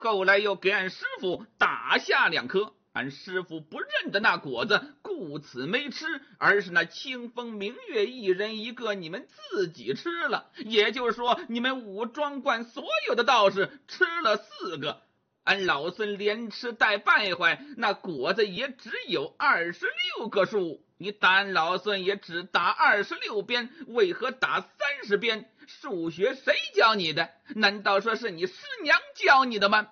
后来又给俺师傅打下2颗，俺师傅不认得那果子，故此没吃，而是那清风明月一人一个，你们自己吃了。也就是说，你们武庄观所有的道士吃了4个，俺老孙连吃带败坏，那果子也只有26个数。你打俺老孙也只打26鞭，为何打30鞭？数学谁教你的？难道说是你师娘教你的吗？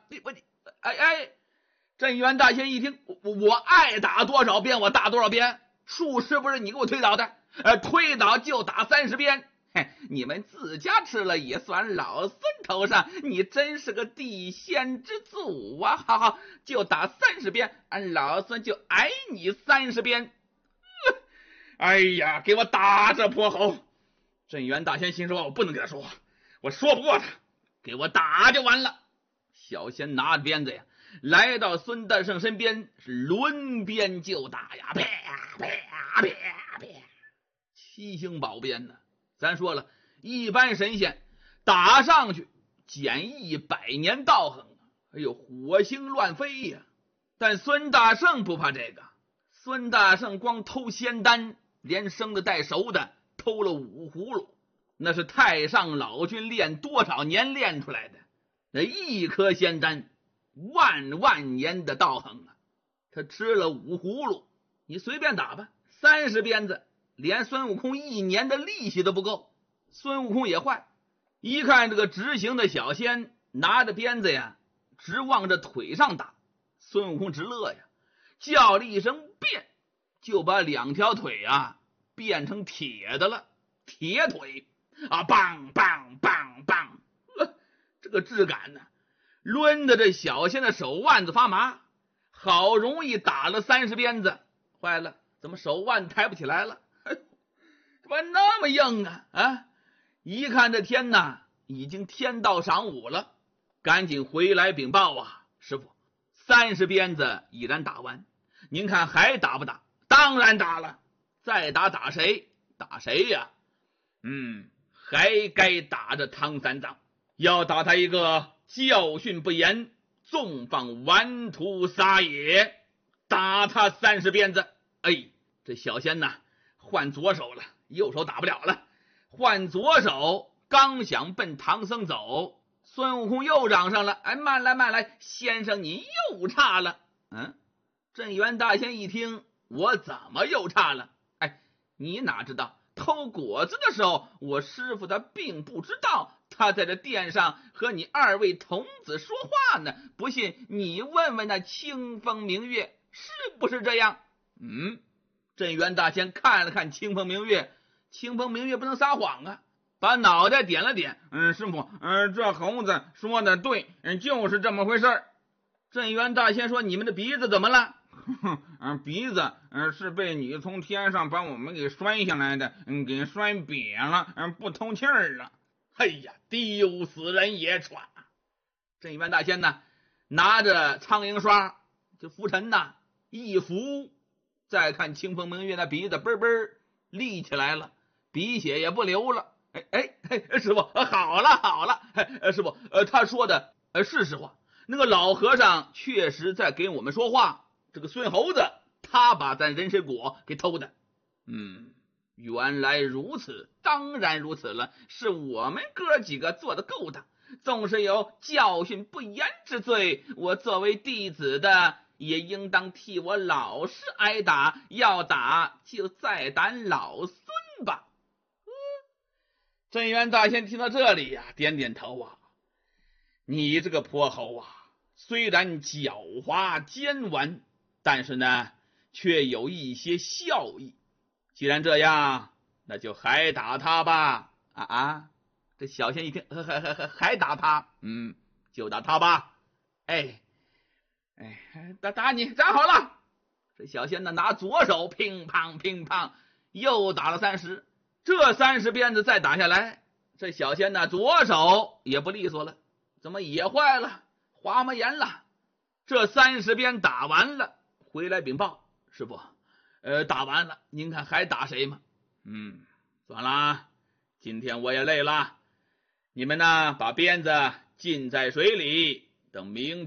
镇元大仙一听，我爱打多少鞭我打多少鞭，数是不是你给我推导的？推导就打30鞭。你们自家吃了也算老孙头上，你真是个地仙之祖啊！好好，就打30鞭，俺老孙就挨你30鞭。哎呀，给我打这泼猴！镇元大仙心说，我不能跟他说话，我说不过他，给我打就完了。小仙拿着鞭子呀，来到孙大圣身边，是抡鞭就打呀，啪啪啪啪！七星宝鞭呢，咱说了，一般神仙打上去减100年道行，哎呦，火星乱飞呀！但孙大圣不怕这个，孙大圣光偷仙丹，连生的带熟的偷了5葫芦，那是太上老君练多少年练出来的，那1颗仙丹万年的道行啊！他吃了5葫芦，你随便打吧，30鞭子连孙悟空1年的利息都不够。孙悟空也坏，一看这个执行的小仙拿着鞭子呀，直往着腿上打，孙悟空直乐呀，叫了一声变，就把2条腿啊变成铁的了，铁腿啊，棒棒棒棒，这个质感呢，抡的这小仙的手腕子发麻，好容易打了30鞭子，坏了，怎么手腕抬不起来了？怎么那么硬啊？一看这天呐，已经天到晌午了，赶紧回来禀报啊，师傅，30鞭子已然打完，您看还打不打？当然打了，再打谁？打谁呀？还该打着唐三藏，要打他一个教训不严，纵放顽徒撒野，打他30鞭子。这小仙呐，换左手了，右手打不了了，换左手，刚想奔唐僧走，孙悟空又嚷上了，慢来，先生你又差了。镇元大仙一听，我怎么又差了？你哪知道偷果子的时候，我师傅他并不知道，他在这殿上和你2位童子说话呢，不信你问问那清风明月，是不是这样？镇元大仙看了看清风明月，清风明月不能撒谎啊，把脑袋点了点，师傅，这猴子说的对，就是这么回事。镇元大仙说，你们的鼻子怎么了？鼻子是被你从天上把我们给摔下来的，给摔瘪了，不通气儿了。丢死人也喘。镇元大仙呢，拿着苍蝇刷就拂尘呐，一拂，再看清风明月那鼻子嘣嘣立起来了，鼻血也不流了。师傅，好了，师傅，他说的是实话，那个老和尚确实在给我们说话，这个孙猴子他把咱人参果给偷的。原来如此，当然如此了，是我们哥几个做的勾当，纵是有教训不严之罪，我作为弟子的也应当替我老师挨打，要打就再打老孙吧。镇元大仙听到这里呀，点点头啊，你这个泼猴啊，虽然狡猾奸顽，但是呢却有一些孝义，既然这样，那就还打他吧。这小仙一听，还打他，就打他吧。打你，打好了。这小仙呢，拿左手乒乓乒乓又打了30，这30鞭子再打下来，这小仙呢左手也不利索了，怎么也坏了，滑麻炎了。这30鞭打完了，回来禀报，师傅，打完了，您看还打谁吗？算了，今天我也累了，你们呢把鞭子浸在水里，等明